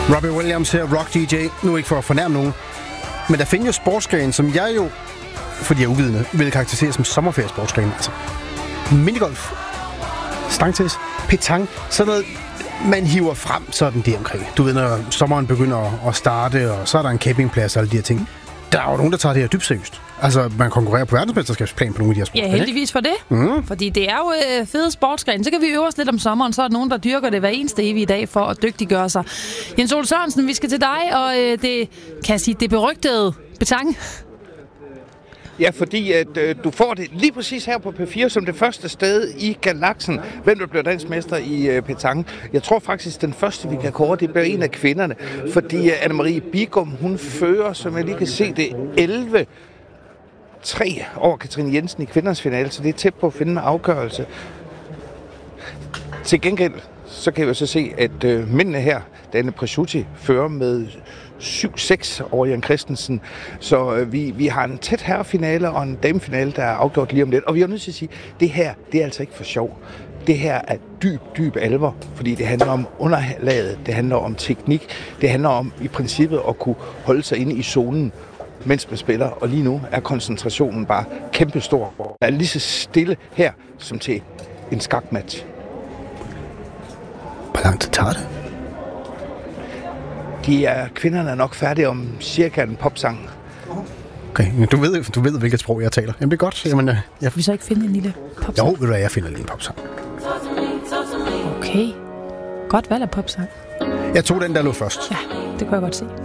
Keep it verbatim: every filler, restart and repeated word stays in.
Robbie Williams her, Rock D J. Nu ikke for at fornærme nogen. Men der findes jo sportsgrene, som jeg jo, fordi jeg er uvidende, vil karakterisere som sommerferiesportsgrene. Altså minigolf, stangtennis, petang, sådan noget, man hiver frem sådan det omkring. Du ved, når sommeren begynder at starte, og så er der en campingplads og alle de her ting. Der er jo nogen, der tager det her dybt seriøst. Altså, man konkurrerer på verdensmesterskabsplan på nogle af de her sportsgrene. Ja, heldigvis for det. Mm. Fordi det er jo øh, fede sportsgrene. Så kan vi øve os lidt om sommeren, så er der nogen, der dyrker det hver eneste evige dag for at dygtiggøre sig. Jens Ole Sørensen, vi skal til dig, og øh, det, kan jeg sige, det berygtede petang. Ja, fordi at, øh, du får det lige præcis her på P fire som det første sted i galaksen. Hvem der bliver dansk mester i øh, petang. Jeg tror faktisk, den første, vi kan kåre, det bliver en af kvinderne. Fordi øh, Anne-Marie Bigum, hun fører, som jeg lige kan se, det elleve tre over Katrine Jensen i kvindernes finale, så det er tæt på at finde en afgørelse. Til gengæld, så kan vi så se, at øh, mændene her, Dane Presciutti, fører med syv seks over Jan Christensen. Så øh, vi, vi har en tæt herrefinale og en damefinale, der er afgjort lige om lidt. Og vi er nødt til at sige, at det her, det er altså ikke for sjov. Det her er dyb, dyb alvor, fordi det handler om underlaget, det handler om teknik, det handler om i princippet at kunne holde sig inde i zonen, mens man spiller. Og lige nu er koncentrationen bare kæmpestor. Der er lige så stille her, som til en skakmatch. Hvor lang tid tager det? De er, kvinderne er nok færdige om cirka en popsang. Okay, du ved, du ved, hvilket sprog jeg taler. Jamen, det er godt. Jamen, jeg... Vil vi så ikke finde en lille popsang? Jo, ved du hvad, jeg finder lige en popsang. Okay. Godt valg af popsang. Jeg tog den, der lå først. Ja, det kan jeg godt se.